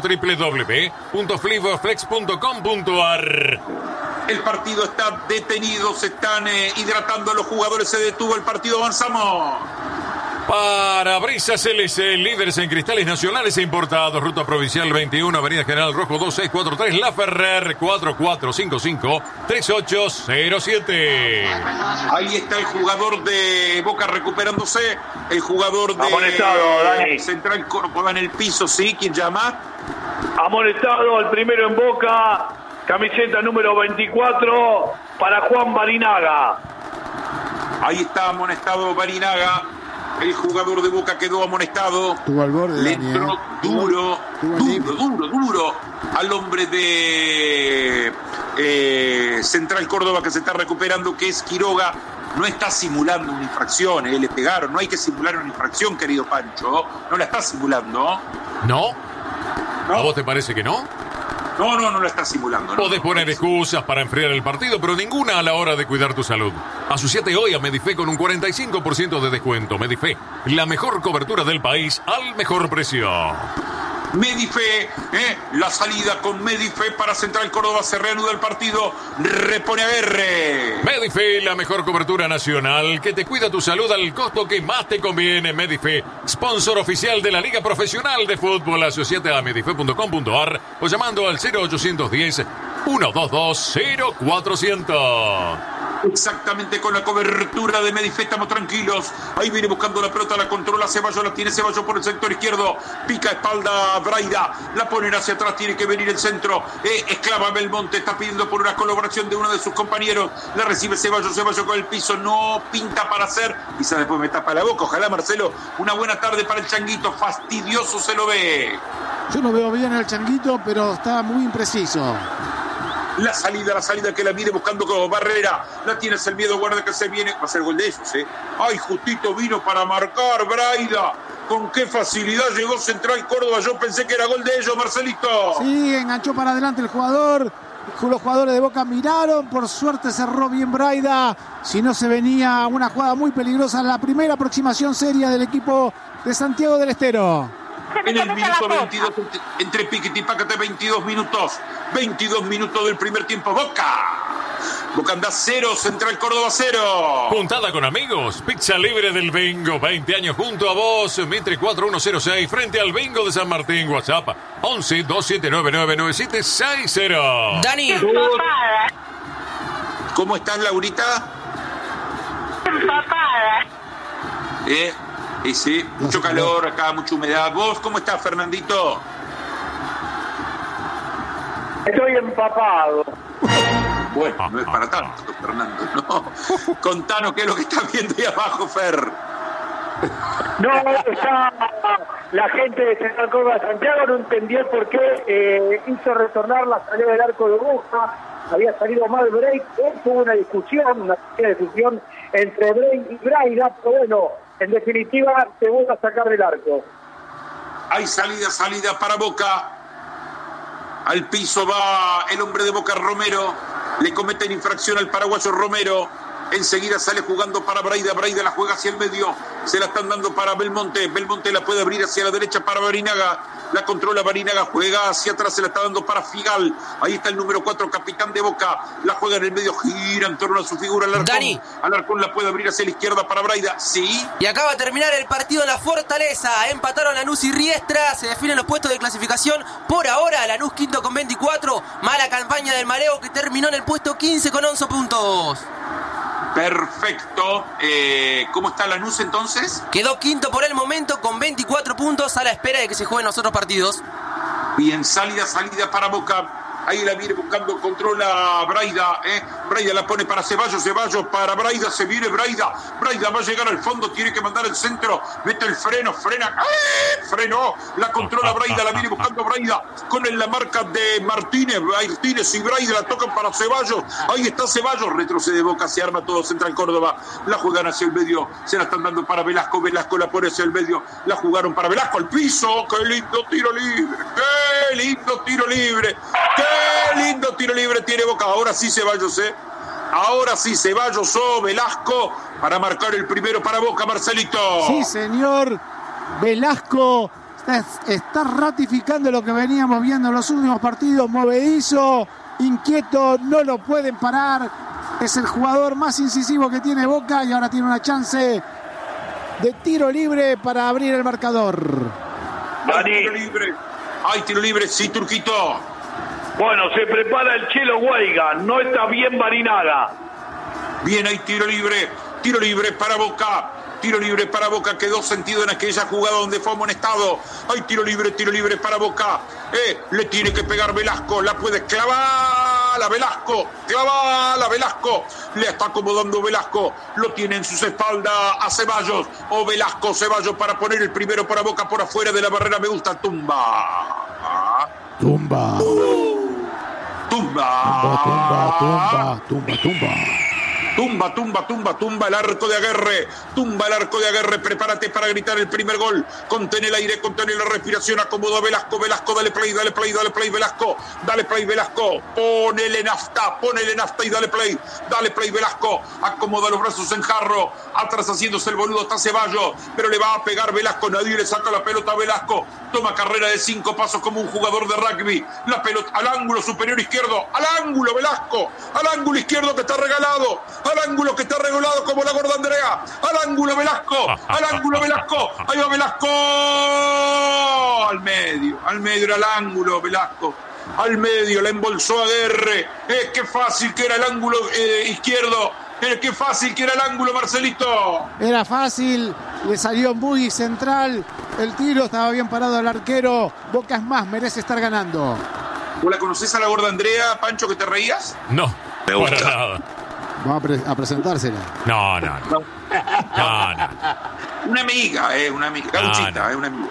www.fibroflex.com.ar. El partido está detenido, se están hidratando los jugadores, se detuvo el partido, avanzamos. Parabrisas LC, líderes en cristales nacionales e importados. Ruta Provincial 21, Avenida General Rojo 2643, La Ferrer 4455-3807. Ahí está el jugador de Boca recuperándose. El jugador de Amonestado, Dani. Central Córdoba en el piso, ¿sí? ¿Quién llama? Amonestado, el primero en Boca, camiseta número 24 para Juan Barinaga. Ahí está amonestado Barinaga. El jugador de Boca quedó amonestado. Tuvo al borde, Le Dani, entró duro al hombre de Central Córdoba que se está recuperando, que es Quiroga. No está simulando una infracción, le pegaron. No hay que simular una infracción, querido Pancho. No la está simulando. ¿No? ¿A vos te parece que no? No la está simulando. Podés poner excusas para enfriar el partido, pero ninguna a la hora de cuidar tu salud. Asociate hoy a Medife con un 45% de descuento. Medife, la mejor cobertura del país al mejor precio. Medife, la salida con Medife para Central Córdoba, se reanuda el partido, repone a R. Medife, la mejor cobertura nacional que te cuida tu salud al costo que más te conviene. Medife, sponsor oficial de la Liga Profesional de Fútbol. Asociate a medife.com.ar o llamando al 0810-122-0400. Exactamente, con la cobertura de Medife estamos tranquilos. Ahí viene buscando la pelota, la controla Ceballos, la tiene Ceballos por el sector izquierdo, pica espalda Braida, la ponen hacia atrás, tiene que venir el centro, esclava Belmonte, está pidiendo por una colaboración de uno de sus compañeros, la recibe Ceballos con el piso, no pinta para hacer, quizás después me tapa la boca. Ojalá, Marcelo, una buena tarde para el Changuito, fastidioso se lo ve. Yo lo veo bien al Changuito, pero está muy impreciso. La salida que la viene buscando como Barrera. La tienes el miedo, guarda que se viene. Va a ser gol de ellos, Ay, justito vino para marcar Braida. Con qué facilidad llegó Central Córdoba. Yo pensé que era gol de ellos, Marcelito. Sí, enganchó para adelante el jugador. Los jugadores de Boca miraron. Por suerte cerró bien Braida. Si no, se venía una jugada muy peligrosa. La primera aproximación seria del equipo de Santiago del Estero. En el minuto 22, entre Piquete y Pácate, 22 minutos del primer tiempo. Boca anda 0, Central Córdoba 0. Juntada con amigos, pizza libre del Bingo, 20 años junto a vos, Mitre 4106, frente al Bingo de San Martín. WhatsApp 11 2799 9760. Dani. ¿Cómo estás, Laurita? Empapada. Y sí, mucho calor acá, mucha humedad. ¿Vos cómo estás, Fernandito? Estoy empapado. Bueno, no es para tanto, Fernando, no. Contanos qué es lo que estás viendo ahí abajo, Fer. No, está la gente de Central Córdoba de Santiago, no entendió por qué hizo retornar la salida del arco de Boca. Había salido mal break, hubo una discusión entre Break y Braida, pero bueno, en definitiva se vuelve a sacar del arco. Hay salida para Boca. Al piso va el hombre de Boca, Romero. Le cometen infracción al paraguayo Romero. Enseguida sale jugando para Braida. Braida la juega hacia el medio. Se la están dando para Belmonte. Belmonte la puede abrir hacia la derecha para Barinaga. La controla Barinaga. Juega hacia atrás. Se la está dando para Figal. Ahí está el número 4, capitán de Boca. La juega en el medio. Gira en torno a su figura. Alarcón. Dani. Alarcón la puede abrir hacia la izquierda para Braida. Sí. Y acaba de terminar el partido en la Fortaleza. Empataron Lanús y Riestra. Se definen los puestos de clasificación. Por ahora, Lanús quinto con 24. Mala campaña del Mareo, que terminó en el puesto 15 con 11 puntos. Perfecto. ¿Cómo está Lanús entonces? Quedó quinto por el momento con 24 puntos, a la espera de que se jueguen los otros partidos. Bien, salida para Boca. Ahí la viene buscando, controla Braida. Braida la pone para Ceballos para Braida. Se viene Braida. Braida va a llegar al fondo, tiene que mandar el centro. Mete el freno. Frenó. La controla Braida, la viene buscando Braida. Con la marca de Martínez y Braida la tocan para Ceballos. Ahí está Ceballos. Retrocede Boca, se arma todo Central Córdoba. La juegan hacia el medio. Se la están dando para Velasco. Velasco la pone hacia el medio. La jugaron para Velasco al piso. ¡Qué lindo tiro libre! ¡Qué ¡Qué lindo tiro libre tiene Boca! Ahora sí Ceballos, Ahora sí Ceballos o Velasco para marcar el primero para Boca, Marcelito. Sí, señor. Velasco está ratificando lo que veníamos viendo en los últimos partidos. Movedizo, inquieto, no lo pueden parar. Es el jugador más incisivo que tiene Boca y ahora tiene una chance de tiro libre para abrir el marcador. Hay tiro libre, sí, Turquito. Bueno, se prepara el Chelo Guaiga, no está bien Barinaga. Bien, hay tiro libre para Boca. Tiro libre para Boca, quedó sentido en aquella jugada donde fue amonestado. Hay tiro libre para Boca. Le tiene que pegar Velasco, la puede clavar a Velasco. Le está acomodando Velasco, lo tiene en sus espaldas a Ceballos. O Velasco, Ceballos para poner el primero para Boca por afuera de la barrera. Me gusta, tumba. Tumba el arco de Aguerre. Prepárate para gritar el primer gol. Contén el aire, contén la respiración. Acomoda Velasco, dale play, Velasco. Dale play, Velasco. Ponele nafta y dale play, Velasco. Acomoda los brazos en jarro. Atrás haciéndose el boludo está Ceballos, pero le va a pegar Velasco. Nadie le saca la pelota a Velasco. Toma carrera de 5 pasos como un jugador de rugby. La pelota al ángulo superior izquierdo. Al ángulo, Velasco. Al ángulo izquierdo que está regalado. Al ángulo que está regulado como la gorda Andrea. Al ángulo Velasco. Ahí va Velasco. Al medio era el ángulo Velasco. Al medio la embolsó a Aguerre. Qué fácil que era el ángulo izquierdo. Qué fácil que era el ángulo, Marcelito. Era fácil, le salió muy central. El tiro estaba bien parado el arquero. Boca es más, merece estar ganando. ¿Vos la conocés a la gorda Andrea, Pancho, que te reías? No, me gusta. para nada. Vamos a presentársela. No. Una amiga, Gauchita, una amiga.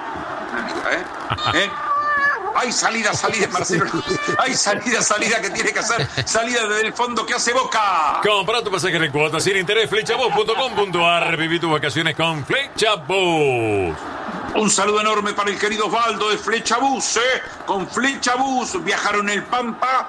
Hay salida, Marcelo. Hay salida que tiene que hacer. Salida desde el fondo que hace Boca. Compra tu pasaje en cuotas sin interés. Flechabus.com.ar. Viví tus vacaciones con Flechabus. Un saludo enorme para el querido Osvaldo de Flechabus, con Flechabus viajaron el Pampa,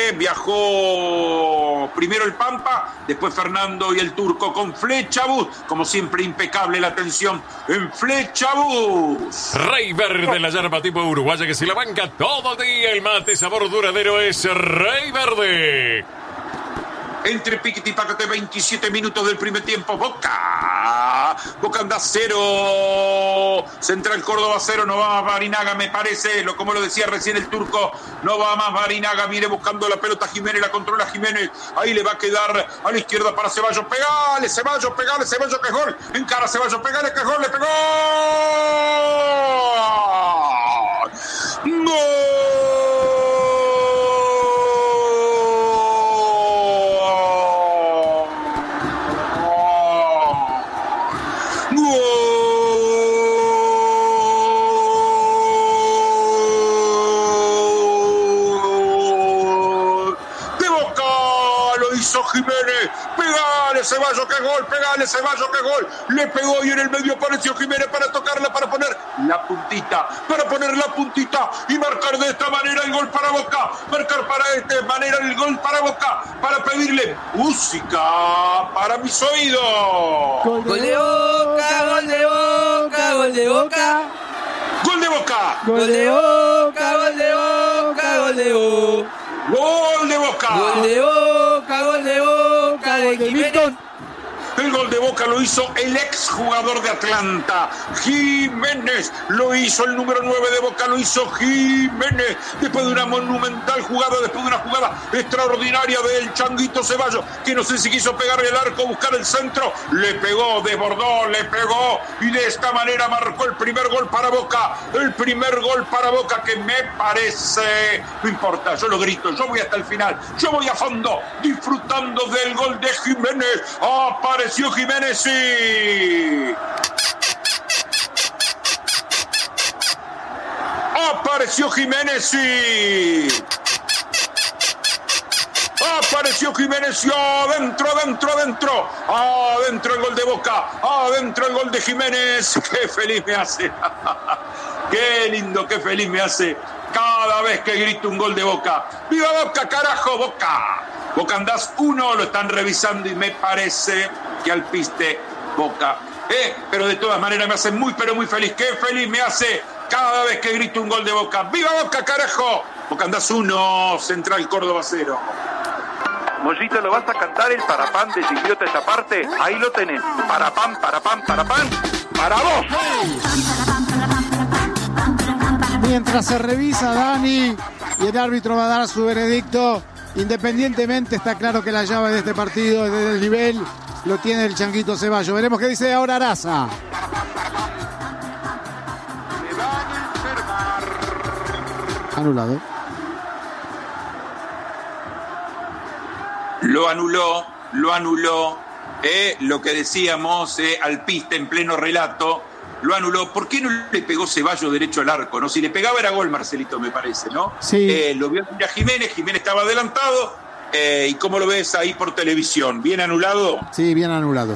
viajó primero el Pampa, después Fernando y el Turco con Flechabus, como siempre impecable la atención en Flechabus. Rey Verde, la yerba tipo uruguaya que se la banca todo el día, el mate sabor duradero es Rey Verde. Entre piquete y pácate, 27 minutos del primer tiempo. Boca anda 0. Central Córdoba 0. No va más Barinaga, me parece. Como lo decía recién el Turco. No va más Barinaga. Viene buscando la pelota Jiménez. La controla Jiménez. Ahí le va a quedar a la izquierda para Ceballos. Pegale, Ceballos, que es gol. Encara Ceballos, pegale, que es gol. Le pegó. ¡Gol! Jiménez, pegale Ceballos, que gol, le pegó y en el medio apareció Jiménez para tocarla, para poner la puntita y marcar de esta manera el gol para Boca, para pedirle música para mis oídos. Gol de Boca, gol de Boca, gol de Boca. Gol de Boca. Gol de Boca, gol de Boca, gol de Boca. Gol de Boca. Gol de Boca, gol de Boca, de Jiménez. El gol de Boca lo hizo el exjugador de Atlanta, Jiménez. Lo hizo el número 9 de Boca, lo hizo Jiménez. Después de una monumental jugada, después de una jugada extraordinaria del Changuito Ceballos, que no sé si quiso pegarle el arco, buscar el centro. Le pegó, desbordó, le pegó. Y de esta manera marcó el primer gol para Boca. El primer gol para Boca que me parece... No importa, yo lo grito, yo voy hasta el final. Yo voy a fondo, disfrutando del gol de Jiménez. Apareció Jiménez, sí. Apareció Jiménez, sí. Apareció Jiménez, y adentro el gol de Boca, adentro el gol de Jiménez. Qué feliz me hace. Qué lindo, qué feliz me hace cada cada vez que grito un gol de Boca. ¡Viva Boca, carajo, Boca! Boca andás 1, lo están revisando y me parece que alpiste Boca. Pero de todas maneras me hace muy, pero muy feliz. ¡Qué feliz me hace cada vez que grito un gol de Boca! ¡Viva Boca, carajo! Boca andás 1, Central Córdoba 0. Mollito, ¿lo vas a cantar el parapán de Gigliotta esa parte? Ahí lo tenés. Parapán, parapán, parapán. ¡Para vos! Mientras se revisa, Dani, y el árbitro va a dar su veredicto, independientemente está claro que la llave de este partido, desde el nivel, lo tiene el Changuito Ceballos. Veremos qué dice ahora Araza. Me van a enfermar. Anulado. Lo anuló. Lo que decíamos, alpiste en pleno relato. Lo anuló. ¿Por qué no le pegó Ceballos derecho al arco? ¿No? Si le pegaba era gol, Marcelito, me parece, ¿no? Sí. Lo vio a Jiménez estaba adelantado. ¿Y cómo lo ves ahí por televisión? ¿Bien anulado? Sí, bien anulado.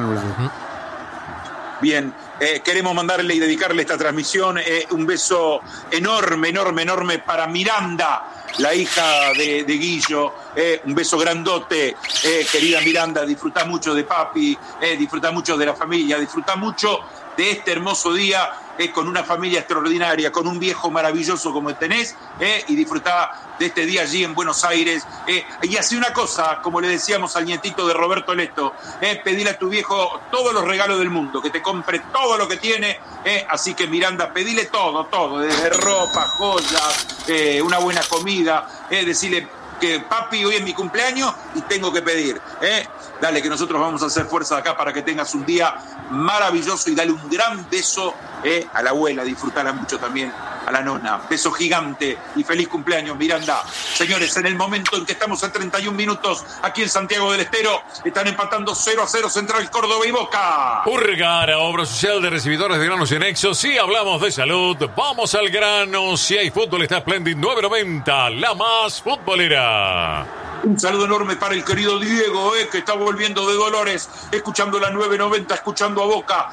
Bien. Queremos mandarle y dedicarle esta transmisión un beso enorme para Miranda, la hija de Guillo. Un beso grandote, querida Miranda. Disfrutá mucho de papi, disfrutá mucho de la familia, disfrutá mucho de este hermoso día, con una familia extraordinaria, con un viejo maravilloso como tenés, y disfrutá de este día allí en Buenos Aires. Y hace una cosa, como le decíamos al nietito de Roberto Lesto, pedile a tu viejo todos los regalos del mundo, que te compre todo lo que tiene. Así que Miranda, pedile todo, desde ropa, joyas, una buena comida, decirle que papi, hoy es mi cumpleaños y tengo que pedir. Dale, que nosotros vamos a hacer fuerza acá para que tengas un día maravilloso, y dale un gran beso a la abuela, disfrutala mucho también a la nona. Beso gigante y feliz cumpleaños, Miranda. Señores, en el momento en que estamos a 31 minutos aquí en Santiago del Estero, están empatando 0-0 Central Córdoba y Boca. Urgara, obra social de recibidores de granos y anexos. Si hablamos de salud, vamos al grano. Si hay fútbol, está Splendid 990, la más futbolera. Un saludo enorme para el querido Diego, que está volviendo de Dolores, escuchando la 990, escuchando a Boca,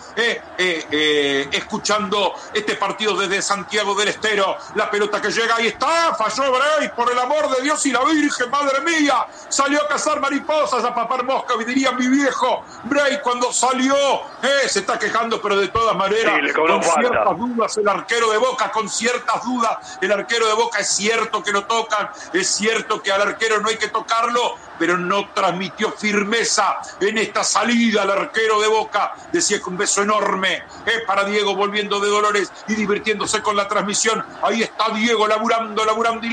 escuchando este partido desde Santiago del Estero. La pelota que llega, ahí está, falló Bray, por el amor de Dios y la Virgen, madre mía. Salió a cazar mariposas, a papar mosca, diría mi viejo. Bray cuando salió, se está quejando, pero de todas maneras, sí, con ciertas dudas el arquero de Boca, el arquero de Boca, es cierto que lo tocan, es cierto que al arquero no hay que tocarlo, pero no transmitió firmeza en esta salida al arquero de Boca. Decía que un beso enorme para Diego, volviendo de Dolores y divirtiéndose con la transmisión. Ahí está Diego laburando.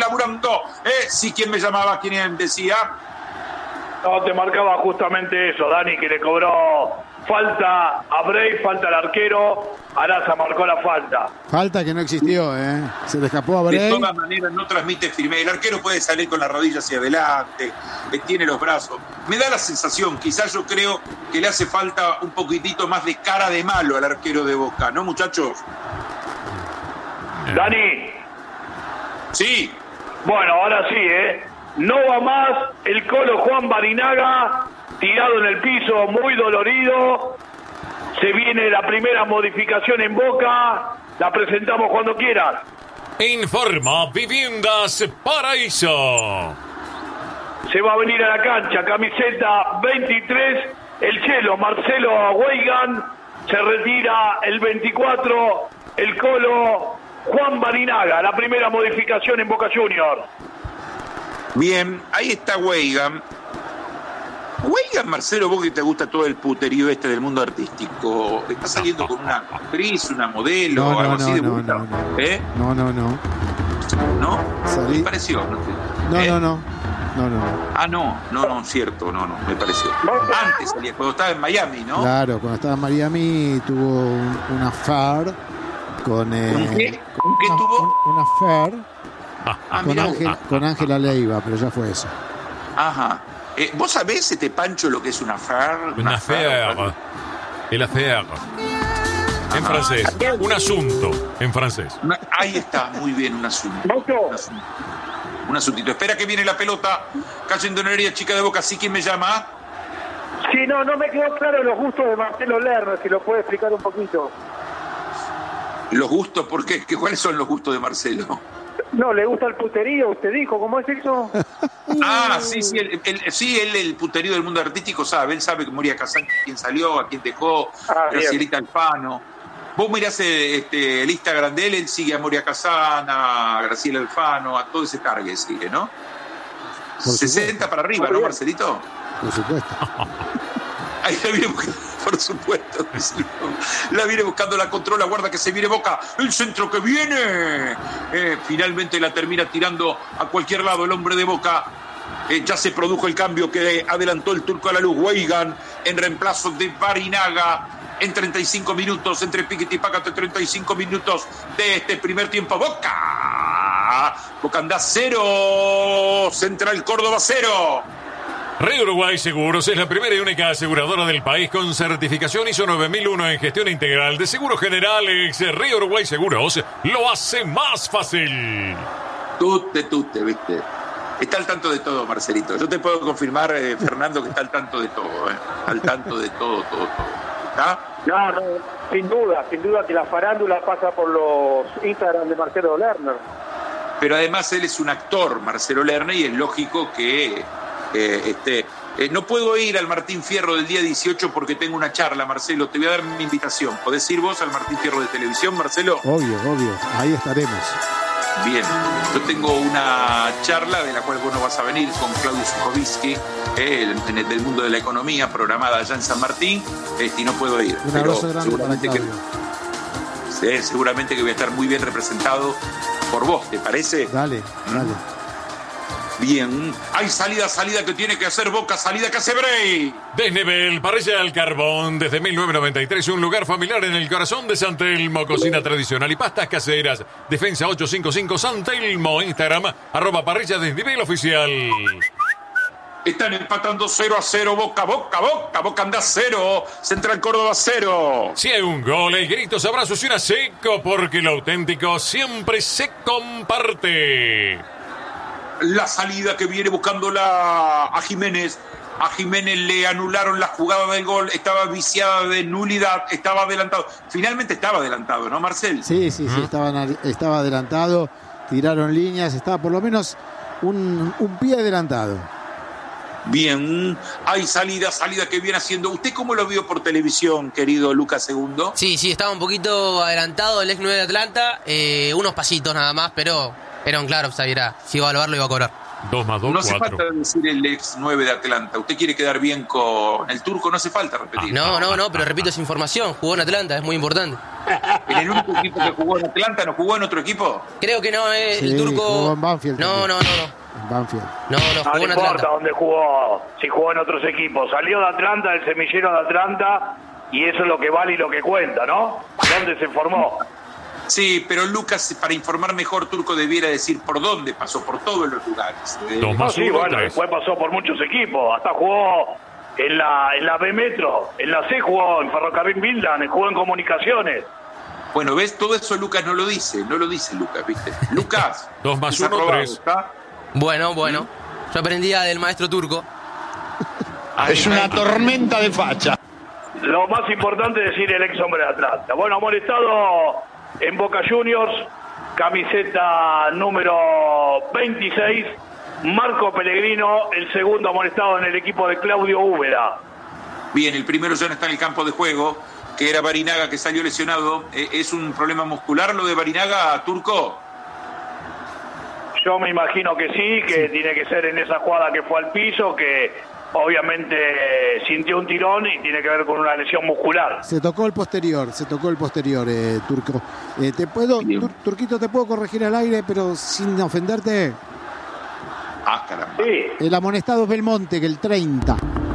Sí, ¿quién me llamaba? ¿Quién decía? No, te marcaba justamente eso, Dani, que le cobró falta a Bray, falta al arquero. Araza marcó la falta. Falta que no existió, se le escapó a Bray. De todas maneras no transmite firme. El arquero puede salir con la rodilla hacia adelante, tiene los brazos. Me da la sensación, quizás yo creo que le hace falta un poquitito más de cara de malo al arquero de Boca, ¿no, muchachos? Dani. Sí. Bueno, ahora sí, no va más el Colo Juan Barinaga, tirado en el piso, muy dolorido. Se viene la primera modificación en Boca. La presentamos cuando quieras. Informa Viviendas Paraíso. Se va a venir a la cancha, camiseta 23, el Chelo, Marcelo Weigan. Se retira el 24, el Colo Juan Barinaga. La primera modificación en Boca Juniors. Bien, ahí está Weigan. Weigan, Marcelo, vos que te gusta todo el puterío del mundo artístico, ¿está saliendo con una actriz, una modelo, algo así de vuelta? No. ¿No? Salí... ¿Me pareció? No. Ah, no, cierto, no, me pareció. Antes salía, cuando estaba en Miami, ¿no? Claro, cuando estaba en Miami tuvo un affair con... ¿Un qué tuvo? Un affair con Ángela Leiva, pero ya fue eso. Ajá. ¿Vos sabés, Pancho, lo que es una affair? Una affair. El affair. En francés. Un asunto, en francés. Ahí está, muy bien, un asunto. Un asuntito. Espera que viene la pelota. Cayendo en herida, chica de Boca. ¿Sí? ¿Quién me llama? Sí, no me quedó claro los gustos de Marcelo Lerner, si lo puede explicar un poquito. ¿Los gustos? ¿Por qué? ¿Cuáles son los gustos de Marcelo? No, ¿le gusta el puterío? ¿Usted dijo? ¿Cómo es eso? Sí, el puterío del mundo artístico sabe. Él sabe que Moria Kazan, quién salió, a quién dejó, Gracielita Alfano. Vos mirás el Instagram de él sigue a Moria Kazan, a Graciela Alfano, a todo ese target sigue, ¿no? 60 para arriba, ¿no, Marcelito? Por supuesto. Ahí la viene buscando, por supuesto. La viene buscando, la controla, guarda que se viene Boca. El centro que viene. Finalmente la termina tirando a cualquier lado el hombre de Boca. Ya se produjo el cambio que adelantó el turco a la luz. Weigand en reemplazo de Barinaga. En 35 minutos, entre Piquet y Pácate, 35 minutos de este primer tiempo. Boca anda 0. Central Córdoba 0. Río Uruguay Seguros es la primera y única aseguradora del país con certificación ISO 9001 en gestión integral de seguros generales. Río Uruguay Seguros lo hace más fácil. Tute, ¿viste? Está al tanto de todo, Marcelito. Yo te puedo confirmar, Fernando, que está al tanto de todo, al tanto de todo. ¿Está? No, sin duda que la farándula pasa por los Instagram de Marcelo Lerner. Pero además él es un actor, Marcelo Lerner, y es lógico que no puedo ir al Martín Fierro del día 18 porque tengo una charla, Marcelo. Te voy a dar mi invitación. ¿Podés ir vos al Martín Fierro de televisión, Marcelo? Obvio. Ahí estaremos. Bien. Yo tengo una charla de la cual vos no vas a venir con Claudio Sujoviski, del mundo de la economía, programada allá en San Martín, y no puedo ir. Un abrazo grande para Claudio. Seguramente que voy a estar muy bien representado por vos, ¿te parece? Dale. Bien, hay salida que tiene que hacer Boca, salida que hace Bray. Desnivel, parrilla al carbón, desde 1993, un lugar familiar en el corazón de San Telmo, cocina tradicional y pastas caseras. Defensa 855 San Telmo, Instagram, @parrilla desnivel oficial. Están empatando 0-0, Boca anda 0, Central Córdoba 0. Si hay un gol, hay gritos, abrazos y una seco, porque lo auténtico siempre se comparte. La salida que viene buscándola a Jiménez. A Jiménez le anularon la jugada del gol. Estaba viciada de nulidad. Estaba adelantado. Finalmente estaba adelantado, ¿no, Marcel? Sí. Estaba adelantado. Tiraron líneas. Estaba por lo menos un pie adelantado. Bien. Hay salida que viene haciendo. ¿Usted cómo lo vio por televisión, querido Lucas II? Sí, estaba un poquito adelantado el ex 9 de Atlanta. Unos pasitos nada más, pero... Era un claro, Xavier. Si iba a evaluarlo, iba a cobrar. 2 más 2, no hace 4. falta decir el ex 9 de Atlanta. Usted quiere quedar bien con el turco, no hace falta repetir. No, pero repito esa información. Jugó en Atlanta, es muy importante. ¿En el único equipo que jugó en Atlanta no jugó en otro equipo? Creo que no, el turco... Jugó en Banfield. No. En Banfield. No, jugó en Atlanta. No importa dónde jugó, si jugó en otros equipos. Salió de Atlanta, del semillero de Atlanta, y eso es lo que vale y lo que cuenta, ¿no? ¿Dónde se formó? Sí, pero Lucas, para informar mejor, Turco debiera decir por dónde pasó, por todos los lugares. Después pasó por muchos equipos, hasta jugó en la B Metro, en la C jugó, en Ferrocarril Midland, jugó en Comunicaciones. Bueno, ¿ves? Todo eso Lucas no lo dice Lucas, ¿viste? Lucas. 2 más 1, 3. ¿Está? Bueno. Yo aprendía del maestro turco. Es una tormenta de facha. Lo más importante es decir el ex hombre de Atlanta. Bueno, amonestado en Boca Juniors, camiseta número 26, Marco Pellegrino, el segundo amonestado en el equipo de Claudio Úbeda. Bien, el primero ya no está en el campo de juego, que era Barinaga, que salió lesionado. ¿Es un problema muscular lo de Barinaga, Turco? Yo me imagino que sí, que tiene que ser en esa jugada que fue al piso, que obviamente sintió un tirón y tiene que ver con una lesión muscular. Se tocó el posterior, Turco. Turquito, te puedo corregir al aire, pero sin ofenderte. Caramba. Sí. El amonestado es Belmonte, que el 30.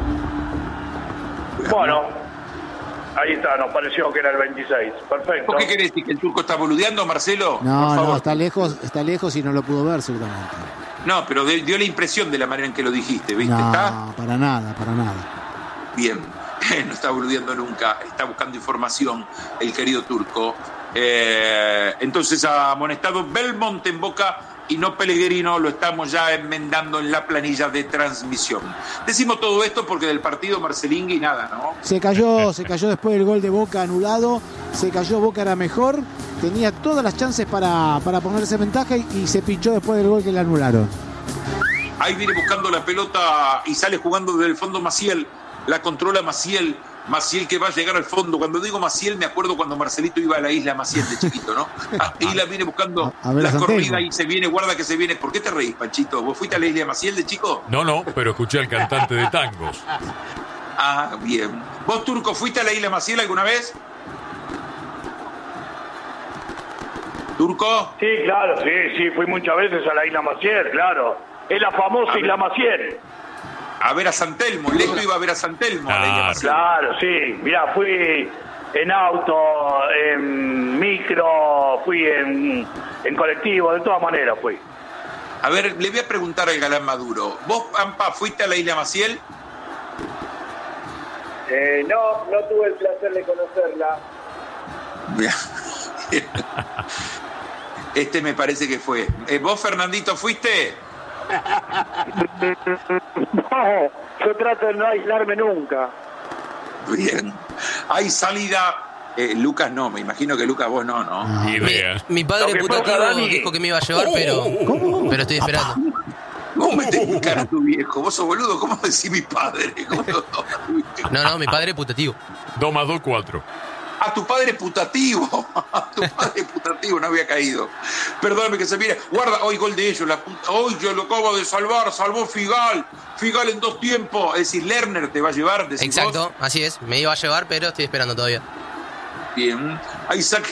Bueno, ahí está, nos pareció que era el 26. Perfecto. ¿Por qué querés decir que el turco está boludeando, Marcelo? No, está lejos y no lo pudo ver seguramente. No, pero dio la impresión de la manera en que lo dijiste, ¿viste? No, ¿Está? para nada. Bien, no está boludeando nunca, está buscando información el querido turco. Entonces, amonestado Belmonte en Boca, y no Pellegrino, lo estamos ya enmendando en la planilla de transmisión. Decimos todo esto porque del partido Marcelingui nada, ¿no? Se cayó después del gol de Boca anulado, se cayó, Boca era mejor, tenía todas las chances para ponerse en ventaja y se pinchó después del gol que le anularon. Ahí viene buscando la pelota y sale jugando desde el fondo Maciel, la controla Maciel que va a llegar al fondo. Cuando digo Maciel me acuerdo cuando Marcelito iba a la isla Maciel de chiquito, ¿no? Ahí la viene buscando la corrida y se viene, guarda que se viene. ¿Por qué te reís, Panchito? ¿Vos fuiste a la isla Maciel de chico? No, pero escuché al cantante de tangos. Ah, bien. ¿Vos, Turco, fuiste a la isla Maciel alguna vez? ¿Turco? Sí, claro, sí, fui muchas veces a la isla Maciel, claro. Es la famosa isla Maciel. A ver a San Telmo, Leto iba a ver a San Telmo. Claro, sí. Mirá, fui en auto, en micro, fui en colectivo, de todas maneras fui. A ver, le voy a preguntar al galán Maduro. ¿Vos, Pampa, fuiste a la isla Maciel? No tuve el placer de conocerla. Este me parece que fue. ¿Vos, Fernandito, fuiste? No, yo trato de no aislarme nunca. Bien. Hay salida. Lucas no, me imagino que Lucas vos no. Mi padre putativo dijo que me iba a llevar, pero estoy esperando. ¿Cómo metés en cara a tu viejo? Vos sos boludo, ¿cómo decís mi padre? No, mi padre putativo. 2 más 2, 4. A tu padre putativo. No había caído. Perdóname que se mire. Guarda, hoy gol de ellos. Hoy yo lo acabo de salvar. Salvó Figal en 2 tiempos. Es decir, Lerner te va a llevar. Exacto, vos. Así es. Me iba a llevar, pero estoy esperando todavía. Bien. Ahí saque.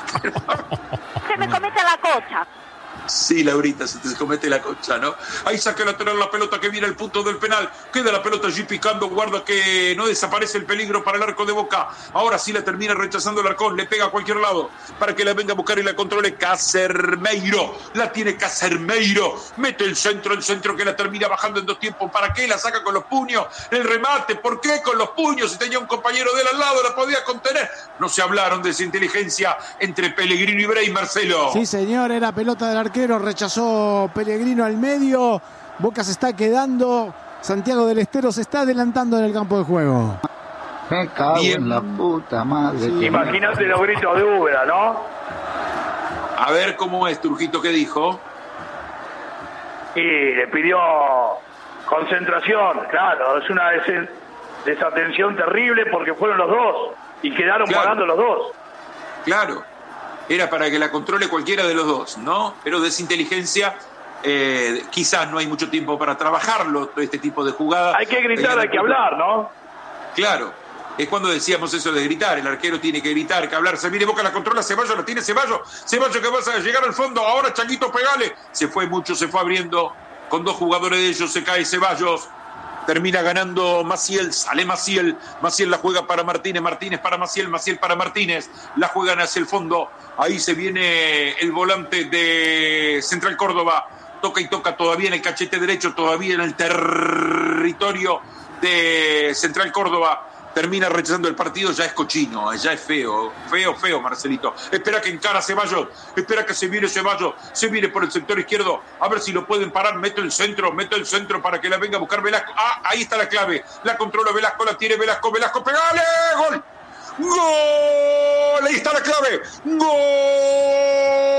Se me comete la cocha. Sí, Laurita, se te comete la concha, ¿no? Ahí saca lateral la pelota que viene al punto del penal. Queda la pelota allí picando. Guarda que no desaparece el peligro para el arco de Boca. Ahora sí la termina rechazando el Arcón. Le pega a cualquier lado para que la venga a buscar y la controle Casermeiro. La tiene Casermeiro. Mete el centro que la termina bajando en 2 tiempos. ¿Para qué? La saca con los puños. El remate. ¿Por qué con los puños? Si tenía un compañero de él al lado, la podía contener. No se hablaron de esa inteligencia entre Pellegrino y Bray, Marcelo. Sí, señor, era pelota del arquero, rechazó Pellegrino al medio. Boca se está quedando. Santiago del Estero se está adelantando en el campo de juego. Me cago en la puta madre. Sí. Imagínate los gritos de Úbeda, ¿no? A ver cómo es, Trujito, ¿qué dijo? Y le pidió concentración, claro, es una desatención terrible porque fueron los dos y quedaron pagando los dos. Claro, era para que la controle cualquiera de los dos, ¿no? Pero desinteligencia, quizás no hay mucho tiempo para trabajarlo, este tipo de jugadas. Hay que gritar, hay que hablar, ¿no? Claro, es cuando decíamos eso de gritar, el arquero tiene que gritar, que hablar. Se viene Boca, la controla, Ceballos, la tiene Ceballos que vas a llegar al fondo, ahora Changuito, pegale. Se fue mucho, se fue abriendo, con 2 jugadores de ellos, se cae Ceballos. Termina ganando Maciel, sale Maciel la juega para Martínez para Maciel para Martínez, la juegan hacia el fondo, ahí se viene el volante de Central Córdoba, toca y toca todavía en el cachete derecho, todavía en el territorio de Central Córdoba, termina rechazando el partido, ya es cochino, ya es feo, Marcelito. Espera que encara Ceballos, espera que se viene Ceballos, se viene por el sector izquierdo, a ver si lo pueden parar, mete el centro para que la venga a buscar Velasco. Ah, ahí está la clave, la controla Velasco, la tiene Velasco, pegale, ¡gol! ¡Gol! Ahí está la clave, ¡gol!